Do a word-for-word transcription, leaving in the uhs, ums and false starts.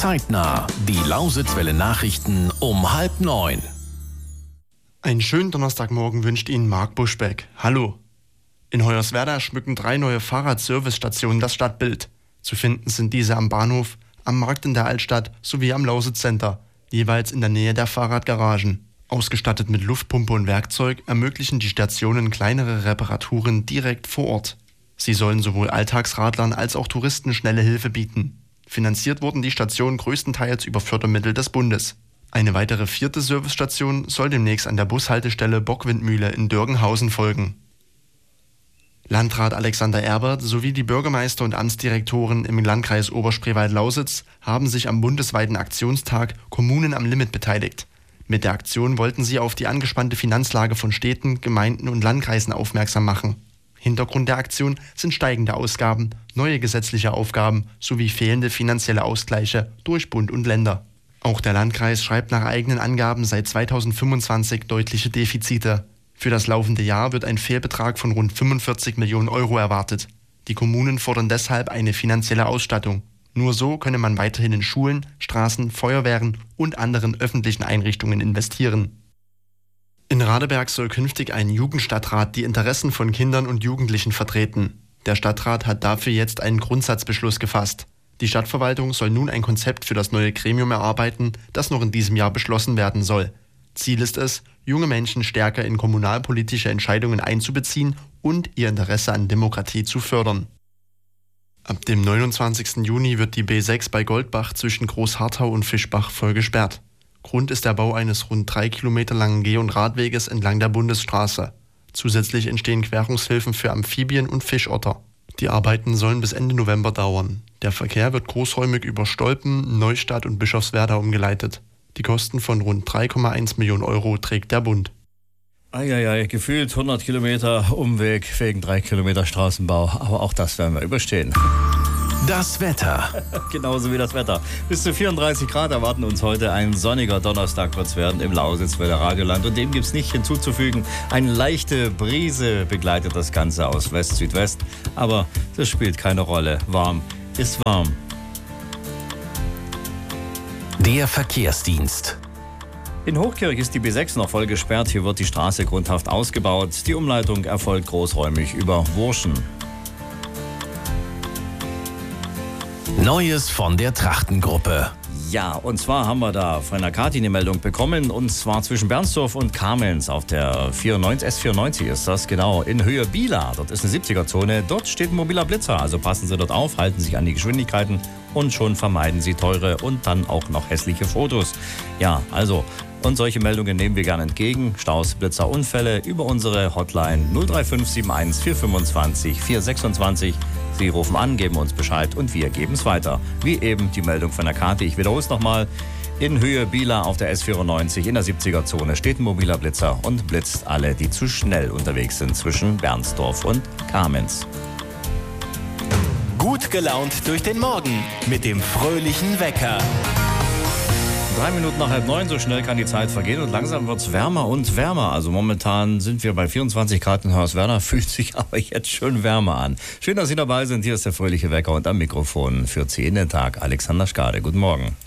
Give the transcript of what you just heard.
Zeitnah. Die Lausitzwelle Nachrichten um halb neun. Einen schönen Donnerstagmorgen wünscht Ihnen Marc Buschbeck. Hallo. In Hoyerswerda schmücken drei neue Fahrradservicestationen das Stadtbild. Zu finden sind diese am Bahnhof, am Markt in der Altstadt sowie am Lausitz-Center, jeweils in der Nähe der Fahrradgaragen. Ausgestattet mit Luftpumpe und Werkzeug ermöglichen die Stationen kleinere Reparaturen direkt vor Ort. Sie sollen sowohl Alltagsradlern als auch Touristen schnelle Hilfe bieten. Finanziert wurden die Stationen größtenteils über Fördermittel des Bundes. Eine weitere vierte Servicestation soll demnächst an der Bushaltestelle Bockwindmühle in Dörgenhausen folgen. Landrat Alexander Erbert sowie die Bürgermeister und Amtsdirektoren im Landkreis Oberspreewald-Lausitz haben sich am bundesweiten Aktionstag Kommunen am Limit beteiligt. Mit der Aktion wollten sie auf die angespannte Finanzlage von Städten, Gemeinden und Landkreisen aufmerksam machen. Hintergrund der Aktion sind steigende Ausgaben, neue gesetzliche Aufgaben sowie fehlende finanzielle Ausgleiche durch Bund und Länder. Auch der Landkreis schreibt nach eigenen Angaben seit zweitausendfünfundzwanzig deutliche Defizite. Für das laufende Jahr wird ein Fehlbetrag von rund fünfundvierzig Millionen Euro erwartet. Die Kommunen fordern deshalb eine finanzielle Ausstattung. Nur so könne man weiterhin in Schulen, Straßen, Feuerwehren und anderen öffentlichen Einrichtungen investieren. In Radeberg soll künftig ein Jugendstadtrat die Interessen von Kindern und Jugendlichen vertreten. Der Stadtrat hat dafür jetzt einen Grundsatzbeschluss gefasst. Die Stadtverwaltung soll nun ein Konzept für das neue Gremium erarbeiten, das noch in diesem Jahr beschlossen werden soll. Ziel ist es, junge Menschen stärker in kommunalpolitische Entscheidungen einzubeziehen und ihr Interesse an Demokratie zu fördern. Ab dem neunundzwanzigsten Juni wird die B sechs bei Goldbach zwischen Großharthau und Fischbach voll gesperrt. Grund ist der Bau eines rund drei Kilometer langen Geh- und Radweges entlang der Bundesstraße. Zusätzlich entstehen Querungshilfen für Amphibien und Fischotter. Die Arbeiten sollen bis Ende November dauern. Der Verkehr wird großräumig über Stolpen, Neustadt und Bischofswerda umgeleitet. Die Kosten von rund drei Komma eins Millionen Euro trägt der Bund. Eieiei, gefühlt hundert Kilometer Umweg wegen drei Kilometer Straßenbau. Aber auch das werden wir überstehen. Das Wetter. Genauso wie das Wetter. Bis zu vierunddreißig Grad erwarten uns heute. Ein sonniger Donnerstag wird es werden im Lausitzwelle Radioland. Und dem gibt es nicht hinzuzufügen. Eine leichte Brise begleitet das Ganze aus West-Südwest. Aber das spielt keine Rolle. Warm ist warm. Der Verkehrsdienst. In Hochkirch ist die B sechs noch voll gesperrt. Hier wird die Straße grundhaft ausgebaut. Die Umleitung erfolgt großräumig über Wurschen. Neues von der Trachtengruppe. Ja, und zwar haben wir da von der Kati eine Meldung bekommen, und zwar zwischen Bernsdorf und Kamenz auf der vierundneunzig, S vierundneunzig ist das, genau, in Höhe Bieler. Dort ist eine siebziger-Zone, dort steht ein mobiler Blitzer, also passen Sie dort auf, halten sich an die Geschwindigkeiten und schon vermeiden Sie teure und dann auch noch hässliche Fotos. Ja, also, und solche Meldungen nehmen wir gerne entgegen. Staus, Blitzer, Unfälle über unsere Hotline null drei fünf sieben eins vier fünfundzwanzig vier sechsundzwanzig. Sie rufen an, geben uns Bescheid und wir geben es weiter. Wie eben die Meldung von der Karte. Ich wiederhole es nochmal. In Höhe Bieler auf der S vierundneunzig in der siebziger-Zone steht ein mobiler Blitzer und blitzt alle, die zu schnell unterwegs sind zwischen Bernsdorf und Kamenz. Gut gelaunt durch den Morgen mit dem fröhlichen Wecker. Drei Minuten nach halb neun, so schnell kann die Zeit vergehen und langsam wird es wärmer und wärmer. Also momentan sind wir bei vierundzwanzig Grad in Hoyerswerda, fühlt sich aber jetzt schon wärmer an. Schön, dass Sie dabei sind. Hier ist der fröhliche Wecker und am Mikrofon führt Sie in den Tag Alexander Schkade. Guten Morgen.